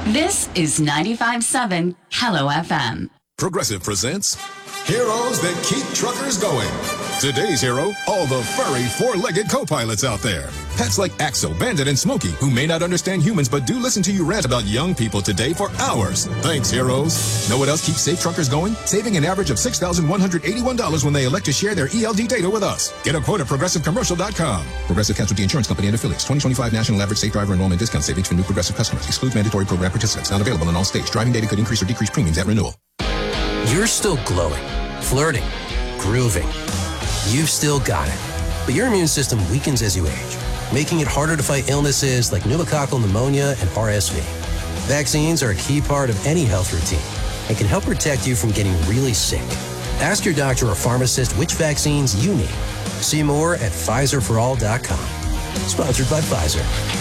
This is 95.7 Hello FM. Progressive presents Heroes That Keep Truckers Going. Today's hero, all the furry four-legged co-pilots out there. Pets like Axel, Bandit, and Smokey, who may not understand humans but do listen to you rant about young people today for hours. Thanks, heroes. Know what else keeps safe truckers going? Saving an average of $6,181 when they elect to share their ELD data with us. Get a quote at ProgressiveCommercial.com. Progressive Casualty Insurance Company and Affiliates. 2025 National Average Safe Driver Enrollment Discount Savings for new Progressive customers. Excludes mandatory program participants. Not available in all states. Driving data could increase or decrease premiums at renewal. You're still glowing, flirting, grooving. You've still got it. But your immune system weakens as you age, making it harder to fight illnesses like pneumococcal pneumonia and RSV. Vaccines are a key part of any health routine and can help protect you from getting really sick. Ask your doctor or pharmacist which vaccines you need. See more at PfizerForAll.com. Sponsored by Pfizer.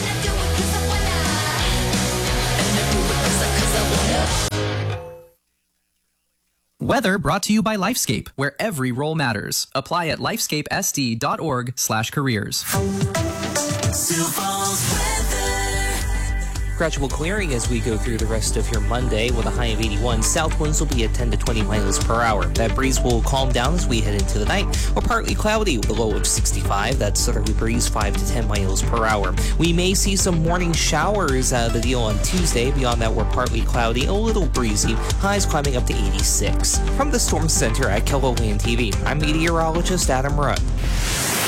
Weather brought to you by Lifescape, where every role matters. Apply at lifescapesd.org/careers. Gradual clearing as we go through the rest of your Monday with a high of 81. South winds will be at 10 to 20 miles per hour. That breeze will calm down as we head into the night. Or partly cloudy with a low of 65. That southerly breeze 5 to 10 miles per hour. We may see some morning showers out of the deal on Tuesday. Beyond that, we're partly cloudy, a little breezy. Highs climbing up to 86. From the Storm Center at KELOLAND TV, I'm meteorologist Adam Rudd.